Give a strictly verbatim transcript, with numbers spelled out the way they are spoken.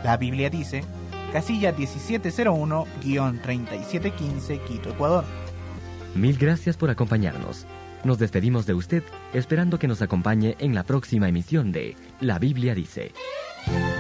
La Biblia dice, casilla diecisiete cero uno treinta y siete quince, Quito, Ecuador. Mil gracias por acompañarnos. Nos despedimos de usted esperando que nos acompañe en la próxima emisión de La Biblia dice.